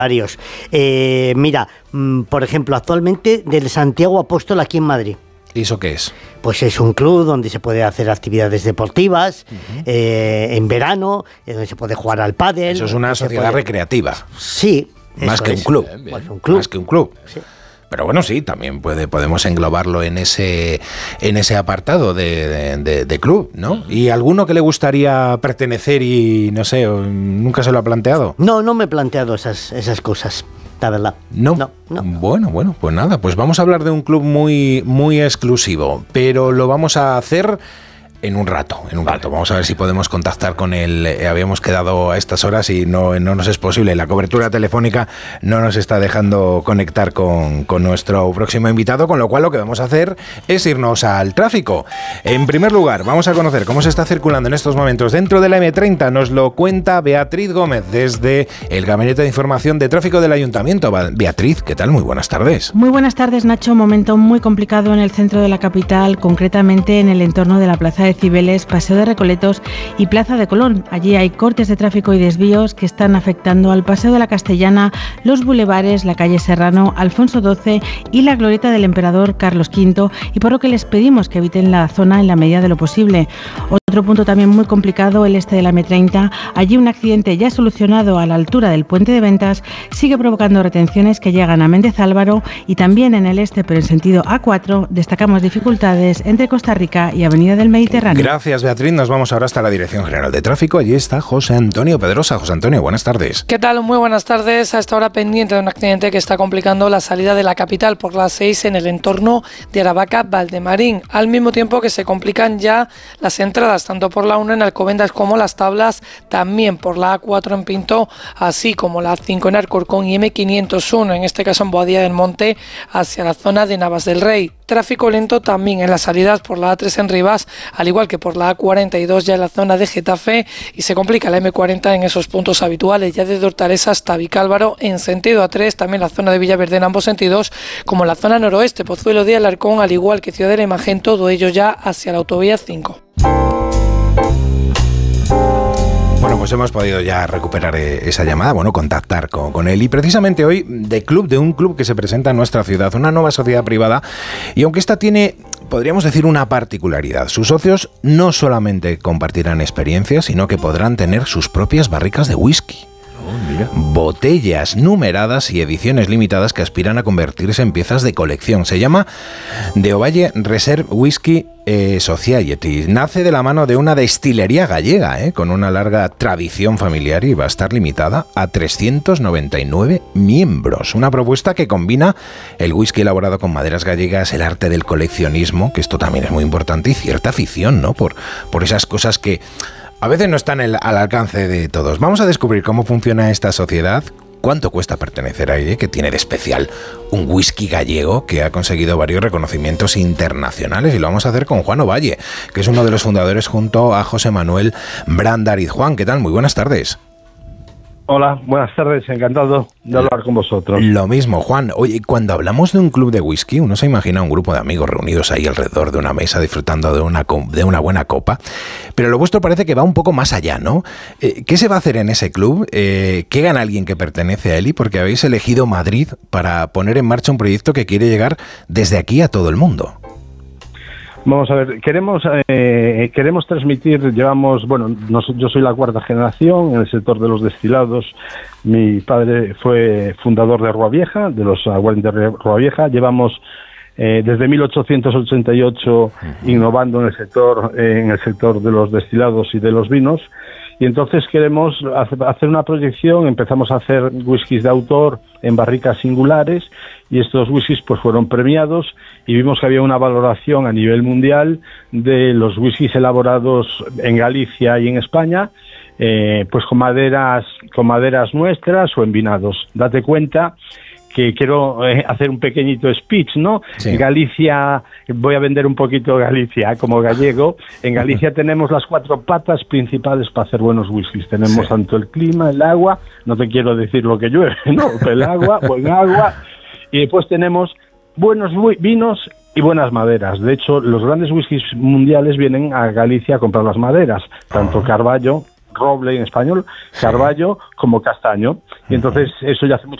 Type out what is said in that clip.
Mira, por ejemplo, actualmente del Santiago Apóstol aquí en Madrid. ¿Y eso qué es? Pues es un club donde se puede hacer actividades deportivas, en verano, donde se puede jugar al pádel. Eso es una sociedad recreativa. Sí. Más que un club. Pues un club. Más que un club. Sí. Pero bueno, sí, también podemos englobarlo en ese apartado de club, ¿no? ¿Y alguno que le gustaría pertenecer y, no sé, nunca se lo ha planteado? No me he planteado esas cosas, la verdad. No. Bueno, pues nada, pues vamos a hablar de un club muy, muy exclusivo, pero lo vamos a hacer en un rato. Vamos a ver si podemos contactar con él. Habíamos quedado a estas horas y no nos es posible. La cobertura telefónica no nos está dejando conectar con nuestro próximo invitado, con lo cual lo que vamos a hacer es irnos al tráfico. En primer lugar, vamos a conocer cómo se está circulando en estos momentos dentro de la M30. Nos lo cuenta Beatriz Gómez desde el Gabinete de Información de Tráfico del Ayuntamiento. Beatriz, ¿qué tal? Muy buenas tardes. Muy buenas tardes, Nacho. Momento muy complicado en el centro de la capital, concretamente en el entorno de la Plaza de Cibeles, Paseo de Recoletos y Plaza de Colón. Allí hay cortes de tráfico y desvíos que están afectando al Paseo de la Castellana, los bulevares, la calle Serrano, Alfonso XII y la glorieta del Emperador Carlos V, y por lo que les pedimos que eviten la zona en la medida de lo posible. Otro punto también muy complicado, el este de la M30. Allí un accidente ya solucionado a la altura del puente de Ventas sigue provocando retenciones que llegan a Méndez Álvaro, y también en el este, pero en sentido A4, destacamos dificultades entre Costa Rica y Avenida del Mediterráneo. Gracias, Beatriz. Nos vamos ahora hasta la Dirección General de Tráfico. Allí está José Antonio Pedrosa. José Antonio, buenas tardes. ¿Qué tal? Muy buenas tardes. A esta hora pendiente de un accidente que está complicando la salida de la capital por la 6 en el entorno de Aravaca-Valdemarín, al mismo tiempo que se complican ya las entradas tanto por la 1 en Alcobendas como las Tablas, también por la A4 en Pinto, así como la 5 en Alcorcón y M501, en este caso en Boadilla del Monte, hacia la zona de Navas del Rey. Tráfico lento también en las salidas por la A3 en Rivas, al igual que por la A42 ya en la zona de Getafe, y se complica la M40 en esos puntos habituales, ya desde Hortaleza hasta Vicálvaro en sentido A3, también la zona de Villaverde en ambos sentidos, como la zona noroeste, Pozuelo de Alarcón, al igual que Ciudad de la Imagen, todo ello ya hacia la autovía 5. Bueno, pues hemos podido ya recuperar esa llamada, contactar con él. Y precisamente hoy de un club que se presenta en nuestra ciudad, una nueva sociedad privada, y aunque esta tiene, podríamos decir, una particularidad. Sus socios no solamente compartirán experiencias, sino que podrán tener sus propias barricas de whisky. Botellas numeradas y ediciones limitadas que aspiran a convertirse en piezas de colección. Se llama De Ovalle Reserve Whisky Society. Nace de la mano de una destilería gallega, con una larga tradición familiar, y va a estar limitada a 399 miembros. Una propuesta que combina el whisky elaborado con maderas gallegas, el arte del coleccionismo, que esto también es muy importante, y cierta afición, ¿no? Por esas cosas que a veces no están al alcance de todos. Vamos a descubrir cómo funciona esta sociedad, cuánto cuesta pertenecer a ella, que tiene de especial un whisky gallego que ha conseguido varios reconocimientos internacionales, y lo vamos a hacer con Juan Ovalle, que es uno de los fundadores, junto a José Manuel Brandariz. Juan, ¿qué tal? Muy buenas tardes. Hola, buenas tardes, encantado de hablar con vosotros. Lo mismo, Juan. Oye, cuando hablamos de un club de whisky, uno se imagina un grupo de amigos reunidos ahí alrededor de una mesa disfrutando de una buena copa, pero lo vuestro parece que va un poco más allá, ¿no? ¿Qué se va a hacer en ese club? ¿Qué gana alguien que pertenece a él? Y porque habéis elegido Madrid para poner en marcha un proyecto que quiere llegar desde aquí a todo el mundo. Vamos a ver, queremos transmitir, yo soy la cuarta generación en el sector de los destilados. Mi padre fue fundador de Rua Vieja, de los aguardientes de Rua Vieja. Llevamos desde 1888 innovando en el sector de los destilados y de los vinos. Y entonces queremos hacer una proyección. Empezamos a hacer whiskies de autor en barricas singulares, y estos whiskies pues fueron premiados, y vimos que había una valoración a nivel mundial de los whiskies elaborados en Galicia y en España, pues con maderas nuestras o en vinados. Date cuenta que quiero hacer un pequeñito speech, ¿no? Sí. Galicia, voy a vender un poquito Galicia como gallego. En Galicia tenemos las 4 patas principales para hacer buenos whiskies. Tenemos tanto el clima, el agua, no te quiero decir lo que llueve, ¿no? El agua, buen agua, y después tenemos buenos vinos y buenas maderas. De hecho, los grandes whiskies mundiales vienen a Galicia a comprar las maderas, tanto Carballo roble en español, carballo como castaño. Y entonces eso ya hace mucho